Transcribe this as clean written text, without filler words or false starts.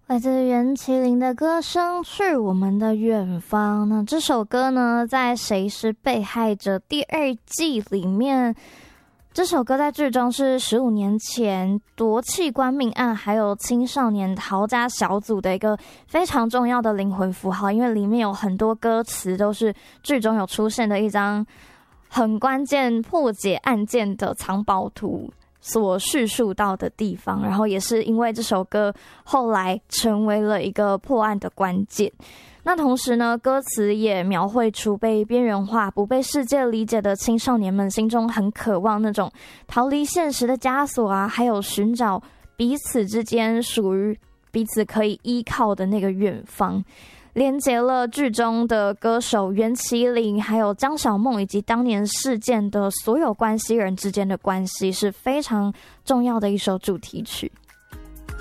来自袁麒麟的歌声《去我们的远方》。那这首歌呢，在《谁是被害者》第2季里面，这首歌在剧中是15年前夺器官命案还有青少年逃家小组的一个非常重要的灵魂符号，因为里面有很多歌词都是剧中有出现的一张很关键破解案件的藏宝图所叙述到的地方，然后也是因为这首歌后来成为了一个破案的关键。那同时呢，歌词也描绘出被边缘化、不被世界理解的青少年们心中很渴望那种逃离现实的枷锁啊，还有寻找彼此之间属于彼此可以依靠的那个远方。连结了剧中的歌手袁麒麟还有张小梦以及当年事件的所有关系人之间的关系，是非常重要的一首主题曲。